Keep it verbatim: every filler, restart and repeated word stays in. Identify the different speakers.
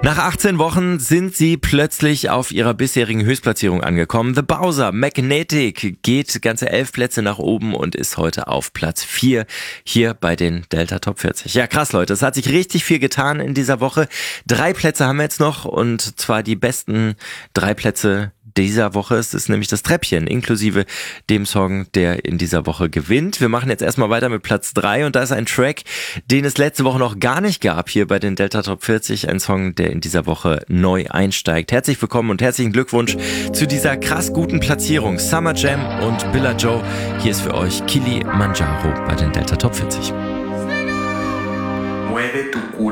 Speaker 1: Nach achtzehn Wochen sind sie plötzlich auf ihrer bisherigen Höchstplatzierung angekommen. The Bowser, Magnetic, geht ganze elf Plätze nach oben und ist heute auf Platz vier hier bei den Delta Top vierzig. Ja, krass, Leute, es hat sich richtig viel getan in dieser Woche. Drei Plätze haben wir jetzt noch, und zwar die besten drei Plätze dieser Woche. Es ist nämlich das Treppchen, inklusive dem Song, der in dieser Woche gewinnt. Wir machen jetzt erstmal weiter mit Platz drei, und da ist ein Track, den es letzte Woche noch gar nicht gab hier bei den Delta Top vierzig. Ein Song, der in dieser Woche neu einsteigt. Herzlich willkommen und herzlichen Glückwunsch zu dieser krass guten Platzierung. Summer Jam und Billa Joe. Hier ist für euch Kilimanjaro bei den Delta Top vierzig.
Speaker 2: Mueve tu culo.